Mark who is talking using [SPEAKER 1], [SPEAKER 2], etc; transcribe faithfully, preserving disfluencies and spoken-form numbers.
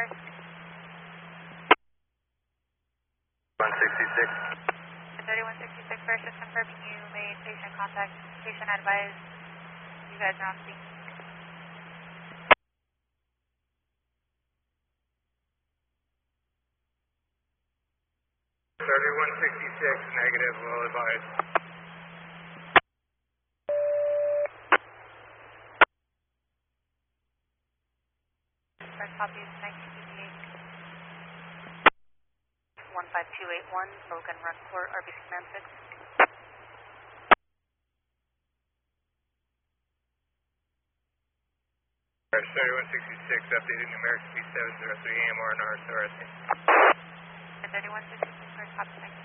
[SPEAKER 1] first.
[SPEAKER 2] one sixty-six.
[SPEAKER 1] thirty-one sixty-six first, just confirming you made patient contact. Patient advised you guys are on scene.
[SPEAKER 2] thirty-one sixty-six, negative, will advise.
[SPEAKER 1] First copy is nineteen fifty-eight.
[SPEAKER 3] one five two eight one, Logan Run Court, R B C Command six.
[SPEAKER 2] thirty-one sixty-six, updated numeric speed seven zero three A M R and R S R S.
[SPEAKER 1] thirty-one sixty-six first copy, nineteen